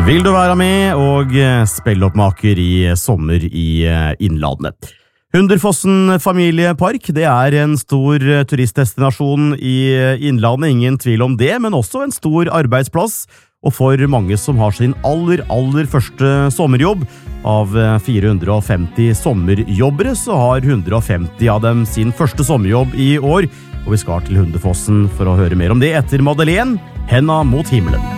Vil du være med og spelloppmaker i sommer i Innlandet? Hunderfossen familiepark, det en stor turistdestinasjon i Innlandet, ingen tvil om det, men også en stor arbeidsplass, og for mange som har sin aller første sommerjobb. Av 450 sommerjobbere så har 150 av dem sin første sommerjobb i år, og vi skal til Hunderfossen for å høre mer om det etter Madeleine, Henda mot himmelen.